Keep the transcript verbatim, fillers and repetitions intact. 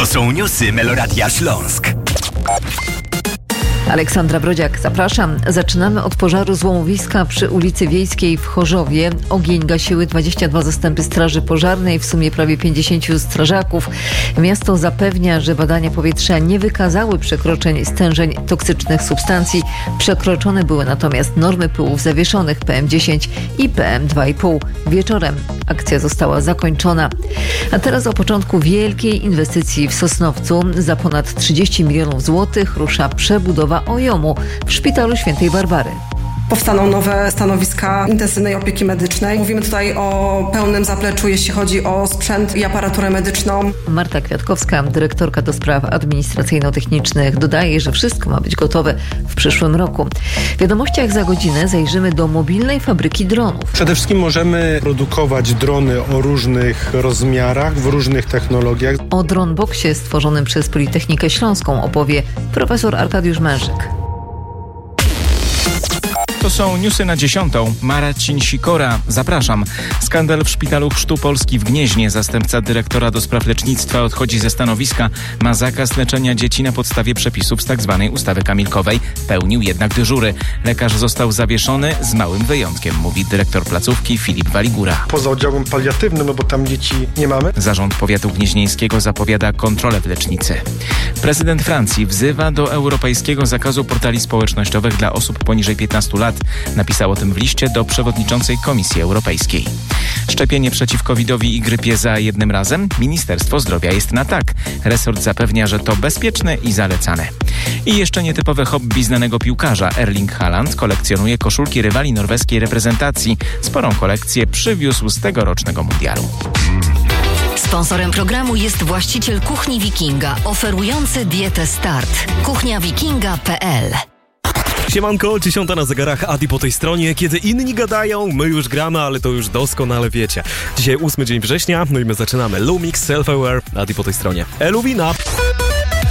To są newsy Meloradia Śląsk. Aleksandra Brodziak, zapraszam. Zaczynamy od pożaru złomowiska przy ulicy Wiejskiej w Chorzowie. Ogień gasiły dwadzieścia dwa zastępy straży pożarnej, w sumie prawie pięćdziesięciu strażaków. Miasto zapewnia, że badania powietrza nie wykazały przekroczeń stężeń toksycznych substancji. Przekroczone były natomiast normy pyłów zawieszonych P M dziesięć i P M dwa i pół. Wieczorem akcja została zakończona. A teraz o początku wielkiej inwestycji w Sosnowcu. Za ponad trzydzieści milionów złotych rusza przebudowa O J O M-u w Szpitalu Świętej Barbary. Powstaną nowe stanowiska intensywnej opieki medycznej. Mówimy tutaj o pełnym zapleczu, jeśli chodzi o sprzęt i aparaturę medyczną. Marta Kwiatkowska, dyrektorka do spraw administracyjno-technicznych, dodaje, że wszystko ma być gotowe w przyszłym roku. W wiadomościach za godzinę zajrzymy do mobilnej fabryki dronów. Przede wszystkim możemy produkować drony o różnych rozmiarach, w różnych technologiach. O Droneboxie stworzonym przez Politechnikę Śląską opowie profesor Arkadiusz Mężyk. To są newsy na dziesiątą. Marcin Sikora. Zapraszam. Skandal w Szpitalu Chrztu Polski w Gnieźnie. Zastępca dyrektora do spraw lecznictwa odchodzi ze stanowiska. Ma zakaz leczenia dzieci na podstawie przepisów z tzw. ustawy kamilkowej. Pełnił jednak dyżury. Lekarz został zawieszony z małym wyjątkiem, mówi dyrektor placówki Filip Waligura. Poza oddziałem paliatywnym, no bo tam dzieci nie mamy. Zarząd powiatu gnieźnieńskiego zapowiada kontrolę w lecznicy. Prezydent Francji wzywa do europejskiego zakazu portali społecznościowych dla osób poniżej piętnastu lat. Napisał o tym w liście do przewodniczącej Komisji Europejskiej. Szczepienie przeciw covidowi i grypie za jednym razem? Ministerstwo Zdrowia jest na tak. Resort zapewnia, że to bezpieczne i zalecane. I jeszcze nietypowe hobby znanego piłkarza. Erling Haaland kolekcjonuje koszulki rywali norweskiej reprezentacji. Sporą kolekcję przywiózł z tegorocznego mundialu. Sponsorem programu jest właściciel Kuchni Wikinga, oferujący dietę Start. kuchnia wikinga kropka p l. Siemanko, dziesiąta na zegarach, Adi po tej stronie. Kiedy inni gadają, my już gramy, ale to już doskonale wiecie. Dzisiaj ósmy dzień września, no i my zaczynamy. Lumix, Self-Aware, Adi po tej stronie. Eluwina!